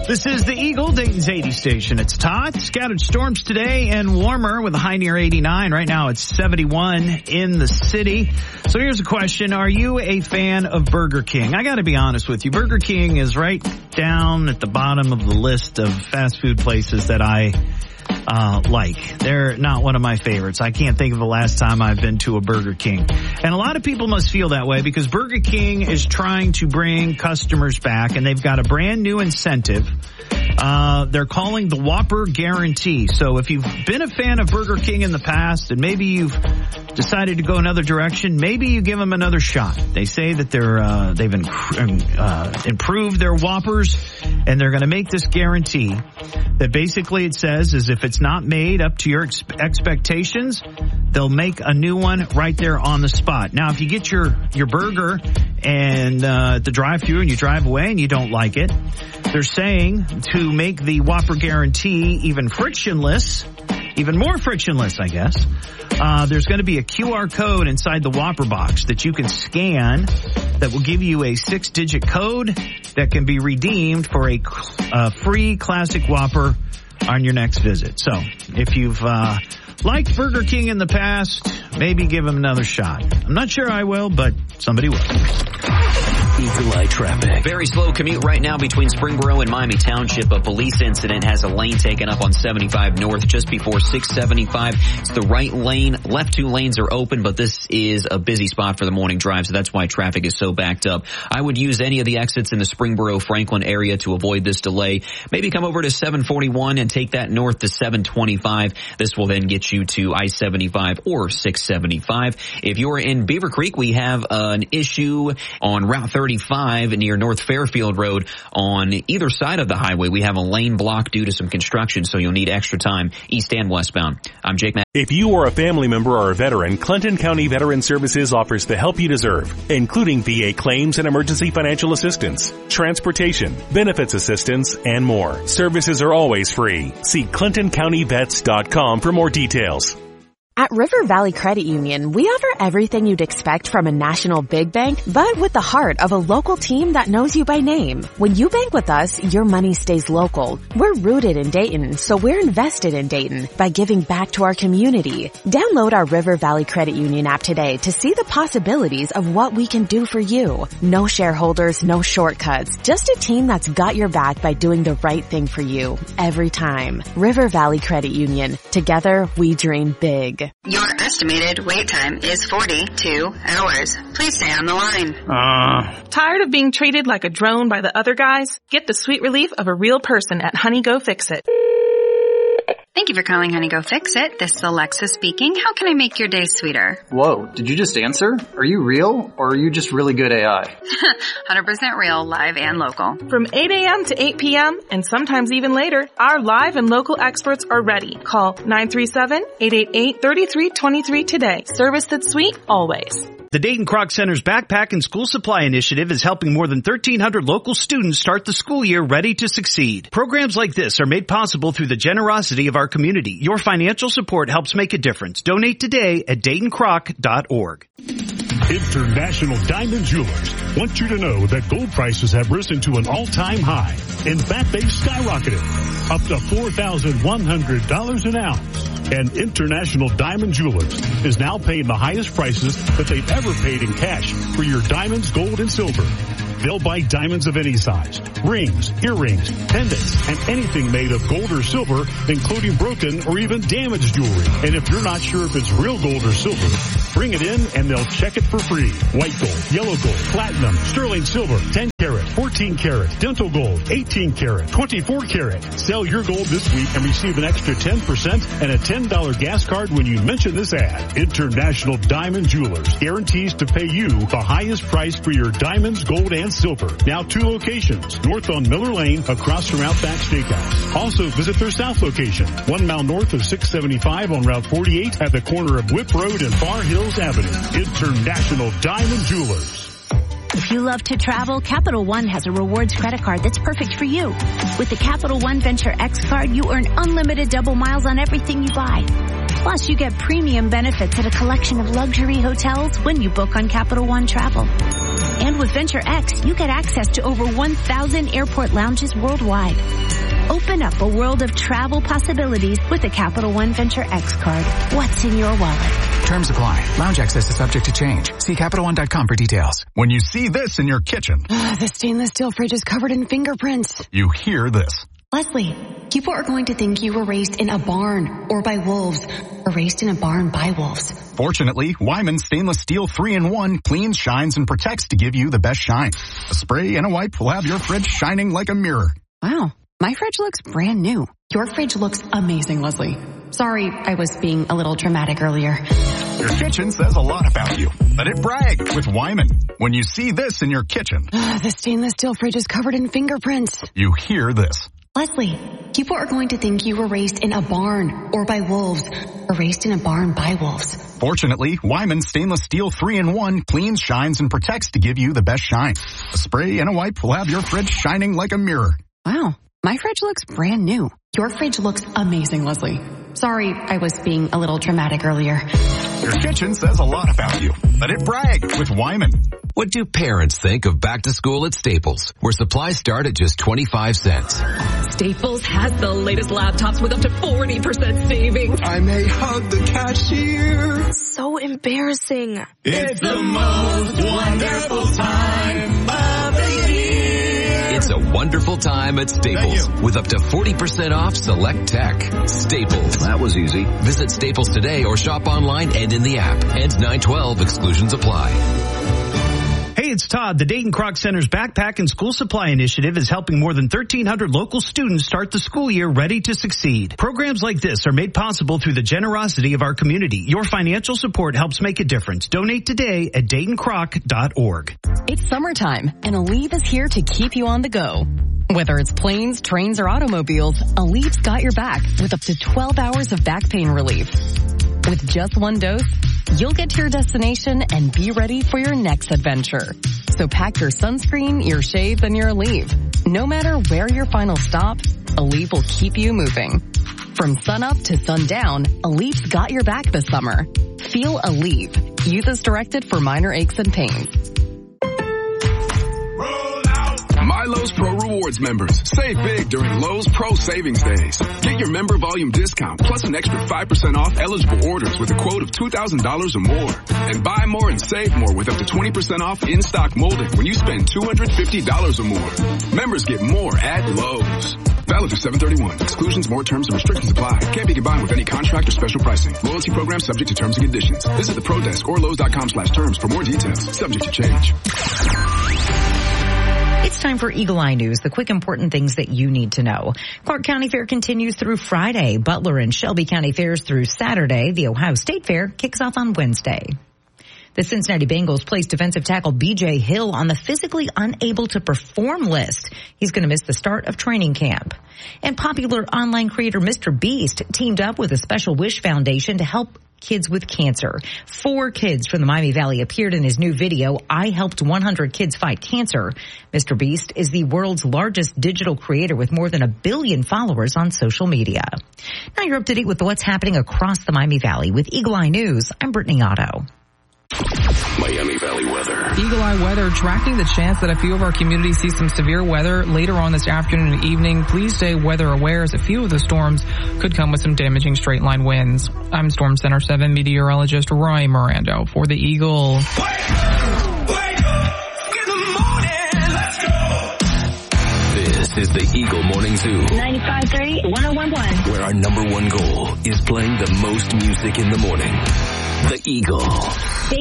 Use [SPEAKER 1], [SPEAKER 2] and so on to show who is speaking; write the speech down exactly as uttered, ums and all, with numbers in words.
[SPEAKER 1] This is the Eagle, Dayton's eighty station. It's Todd. Scattered storms today and warmer with a high near eighty-nine. Right now it's seventy-one in the city. So here's a question. Are you a fan of Burger King? I got to be honest with you. Burger King is right down at the bottom of the list of fast food places that I uh like. They're not one of my favorites. I can't think of the last time I've been to a Burger King. And a lot of people must feel that way because Burger King is trying to bring customers back, and they've got a brand new incentive. Uh, they're calling the Whopper Guarantee. So if you've been a fan of Burger King in the past and maybe you've decided to go another direction, maybe you give them another shot. They say that they're, uh, they've inc- uh, improved their Whoppers, and they're going to make this guarantee that basically it says is if it's not made up to your ex- expectations, they'll make a new one right there on the spot. Now, if you get your, your burger and, uh, at the drive-thru and you drive away and you don't like it, they're saying to make the Whopper Guarantee even frictionless, even more frictionless, I guess, uh, there's going to be a Q R code inside the Whopper box that you can scan that will give you a six-digit code that can be redeemed for a, a free classic Whopper on your next visit. So if you've uh, liked Burger King in the past, maybe give them another shot. I'm not sure I will, but somebody will.
[SPEAKER 2] Eagle Eye traffic.
[SPEAKER 3] Very slow commute right now between Springboro and Miami Township. A police incident has a lane taken up on seventy-five North just before six seventy-five. It's the right lane. Left two lanes are open, but this is a busy spot for the morning drive, so that's why traffic is so backed up. I would use any of the exits in the Springboro Franklin area to avoid this delay. Maybe come over to seven forty-one and take that north to seven twenty-five. This will then get you to I seventy-five or six seventy-five. If you're in Beaver Creek, we have an issue on Route thirty-five near North Fairfield Road. On either side of the highway, we have a lane block due to some construction, so you'll need extra time east and westbound. I'm Jake Matt.
[SPEAKER 4] If you or a family member are a veteran, Clinton County Veteran Services offers the help you deserve, including V A claims and emergency financial assistance, transportation, benefits assistance, and more. Services are always free. See Clinton County Vets dot com for more details.
[SPEAKER 5] At River Valley Credit Union, we offer everything you'd expect from a national big bank, but with the heart of a local team that knows you by name. When you bank with us, your money stays local. We're rooted in Dayton, so we're invested in Dayton by giving back to our community. Download our River Valley Credit Union app today to see the possibilities of what we can do for you. No shareholders, no shortcuts, just a team that's got your back by doing the right thing for you every time. River Valley Credit Union. Together, we dream big.
[SPEAKER 6] Your estimated wait time is forty-two hours. Please stay on the line.
[SPEAKER 7] Uh. Tired of being treated like a drone by the other guys? Get the sweet relief of a real person at Honey Go Fix It.
[SPEAKER 6] Thank you for calling Honey Go Fix It. This is Alexa speaking. How can I make your day sweeter?
[SPEAKER 8] Whoa, did you just answer? Are you real, or are you just really good A I?
[SPEAKER 6] one hundred percent real, live and local.
[SPEAKER 7] From eight a.m. to eight p.m., and sometimes even later, our live and local experts are ready. Call nine three seven, eight eight eight, three three two three today. Service that's sweet, always.
[SPEAKER 1] The Dayton Kroc Center's Backpack and School Supply Initiative is helping more than thirteen hundred local students start the school year ready to succeed. Programs like this are made possible through the generosity of our community. Your financial support helps make a difference. Donate today at Dayton Kroc dot org.
[SPEAKER 9] International Diamond Jewelers want you to know that gold prices have risen to an all-time high. In fact, they've skyrocketed up to four thousand one hundred dollars an ounce. And International Diamond Jewelers is now paying the highest prices that they've ever paid in cash for your diamonds, gold, and silver. They'll buy diamonds of any size, rings, earrings, pendants, and anything made of gold or silver, including broken or even damaged jewelry. And if you're not sure if it's real gold or silver, bring it in and they'll check it for free. White gold, yellow gold, platinum, sterling silver, ten karat, fourteen karat, dental gold, eighteen karat, twenty-four karat. Sell your gold this week and receive an extra ten percent and a ten dollars gas card when you mention this ad. International Diamond Jewelers guarantees to pay you the highest price for your diamonds, gold, and silver. Now two locations. North on Miller Lane, across from Outback Steakhouse. Also visit their south location, one mile north of six seventy-five on Route forty-eight at the corner of Whip Road and Far Hills Avenue. International Diamond Jewelers.
[SPEAKER 10] If you love to travel, Capital One has a rewards credit card that's perfect for you. With the Capital One Venture X card, you earn unlimited double miles on everything you buy. Plus, you get premium benefits at a collection of luxury hotels when you book on Capital One Travel. And with Venture X, you get access to over one thousand airport lounges worldwide. Open up a world of travel possibilities with the Capital One Venture X card. What's in your wallet?
[SPEAKER 11] Terms apply. Lounge access is subject to change. See Capital One dot com for details.
[SPEAKER 12] When you see this in your kitchen.
[SPEAKER 13] The stainless steel fridge is covered in fingerprints.
[SPEAKER 12] You hear this.
[SPEAKER 13] Leslie, people are going to think you were raised in a barn or by wolves or raised in a barn by wolves.
[SPEAKER 12] Fortunately, Wyman Stainless Steel three in one cleans, shines, and protects to give you the best shine. A spray and a wipe will have your fridge shining like a mirror.
[SPEAKER 13] Wow, my fridge looks brand new. Your fridge looks amazing, Leslie. Sorry, I was being a little dramatic earlier.
[SPEAKER 12] Your kitchen says a lot about you. Let it brag with Wyman. When you see this in your kitchen.
[SPEAKER 13] The stainless steel fridge is covered in fingerprints.
[SPEAKER 12] You hear this.
[SPEAKER 13] Leslie, people are going to think you were raised in a barn or by wolves or raised in a barn by wolves.
[SPEAKER 12] Fortunately, Wyman Stainless Steel three in one cleans, shines, and protects to give you the best shine. A spray and a wipe will have your fridge shining like a mirror.
[SPEAKER 13] Wow, my fridge looks brand new. Your fridge looks amazing, Leslie. Sorry, I was being a little dramatic earlier.
[SPEAKER 12] Your kitchen says a lot about you. Let it brag with Wyman.
[SPEAKER 2] What do parents think of back to school at Staples, where supplies start at just twenty-five cents?
[SPEAKER 14] Staples has the latest laptops with up to forty percent savings.
[SPEAKER 15] I may hug the cashier.
[SPEAKER 16] So embarrassing.
[SPEAKER 15] It's the most wonderful time of the year.
[SPEAKER 2] It's a wonderful time at Staples with up to forty percent off select tech. Staples.
[SPEAKER 3] That was easy.
[SPEAKER 2] Visit Staples today or shop online and in the app. And nine twelve exclusions apply.
[SPEAKER 1] Hey, it's Todd. The Dayton Kroc Center's Backpack and School Supply Initiative is helping more than thirteen hundred local students start the school year ready to succeed. Programs like this are made possible through the generosity of our community. Your financial support helps make a difference. Donate today at Dayton Kroc dot org.
[SPEAKER 17] It's summertime, and Aleve is here to keep you on the go. Whether it's planes, trains, or automobiles, Aleve's got your back with up to twelve hours of back pain relief. With just one dose, you'll get to your destination and be ready for your next adventure. So pack your sunscreen, your shades, and your Aleve. No matter where your final stop, Aleve will keep you moving. From sunup to sundown, Aleve's got your back this summer. Feel Aleve. Use as directed for minor aches and pains.
[SPEAKER 18] My Lowe's Pro Rewards members, save big during Lowe's Pro Savings Days. Get your member volume discount plus an extra five percent off eligible orders with a quote of two thousand dollars or more. And buy more and save more with up to twenty percent off in-stock molding when you spend two hundred fifty dollars or more. Members get more at Lowe's. Valid through seven thirty-one. Exclusions, more terms, and restrictions apply. Can't be combined with any contract or special pricing. Loyalty program subject to terms and conditions. Visit the Pro Desk or Lowe's.com slash terms for more details. Subject to change.
[SPEAKER 19] It's time for Eagle Eye News, the quick important things that you need to know. Clark County Fair continues through Friday. Butler and Shelby County Fairs through Saturday. The Ohio State Fair kicks off on Wednesday. The Cincinnati Bengals placed defensive tackle B J Hill on the physically unable to perform list. He's going to miss the start of training camp. And popular online creator Mister Beast teamed up with the Special Wish Foundation to help kids with cancer. Four kids from the Miami Valley appeared in his new video, I Helped one hundred Kids Fight Cancer. Mister Beast is the world's largest digital creator with more than a billion followers on social media. Now you're up to date with what's happening across the Miami Valley. With Eagle Eye News, I'm Brittany Otto.
[SPEAKER 2] Miami Valley weather.
[SPEAKER 20] Eagle Eye weather tracking the chance that a few of our communities see some severe weather later on this afternoon and evening. Please stay weather aware as a few of the storms could come with some damaging straight line winds. I'm Storm Center seven meteorologist Roy Miranda for the Eagle.
[SPEAKER 2] Wake up, wake up, in the morning, let's go. This is the Eagle Morning Zoo.
[SPEAKER 21] ninety-five point three, one oh one point one.
[SPEAKER 2] Where our number one goal is playing the most music in the morning. The Eagle.